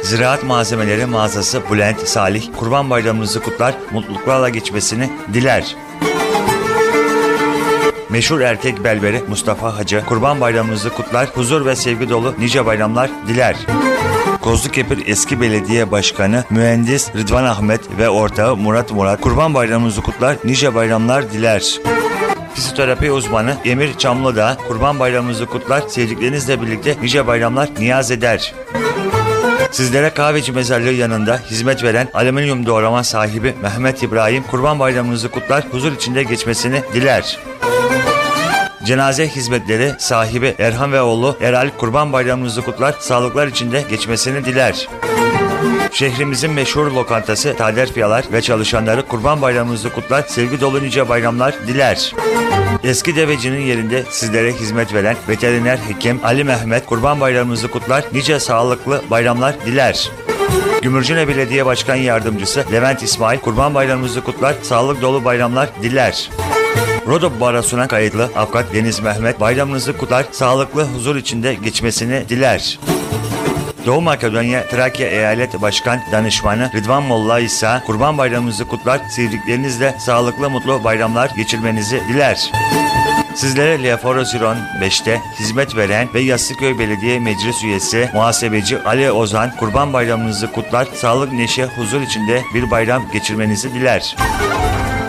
Ziraat Malzemeleri Mağazası Bülent Salih, Kurban Bayramınızı kutlar, mutluluklarla geçmesini diler. Meşhur erkek berberi Mustafa Hacı, Kurban Bayramınızı kutlar, huzur ve sevgi dolu nice bayramlar diler. Kozlukepir eski belediye başkanı mühendis Rıdvan Ahmet ve ortağı Murat, Kurban Bayramınızı kutlar, nice bayramlar diler. Fizyoterapi uzmanı Emir Çamlıdağ, Kurban Bayramınızı kutlar, sevdiklerinizle birlikte nice bayramlar niyaz eder. Sizlere kahveci mezarlığı yanında hizmet veren alüminyum doğrama sahibi Mehmet İbrahim, Kurban Bayramınızı kutlar, huzur içinde geçmesini diler. Cenaze hizmetleri sahibi Erhan ve oğlu Eral, Kurban Bayramınızı kutlar, sağlıklar içinde geçmesini diler. Şehrimizin meşhur lokantası Taderfiyalar ve çalışanları Kurban Bayramınızı kutlar, sevgi dolu nice bayramlar diler. Eski Deveci'nin yerinde sizlere hizmet veren veteriner hekim Ali Mehmet, Kurban Bayramınızı kutlar, nice sağlıklı bayramlar diler. Gümürcüne Belediye Başkan Yardımcısı Levent İsmail, Kurban Bayramınızı kutlar, sağlık dolu bayramlar diler. Rodo Barosu'na kayıtlı avukat Deniz Mehmet, bayramınızı kutlar, sağlıklı huzur içinde geçmesini diler. Doğu Makedonya Trakya Eyalet Başkan Danışmanı Rıdvan Molla ise Kurban Bayramınızı kutlar, sevdiklerinizle sağlıklı mutlu bayramlar geçirmenizi diler. Sizlere Leoforoziron 5'te hizmet veren ve Yassıköy Belediye Meclis Üyesi Muhasebeci Ali Ozan, Kurban Bayramınızı kutlar, sağlık, neşe, huzur içinde bir bayram geçirmenizi diler.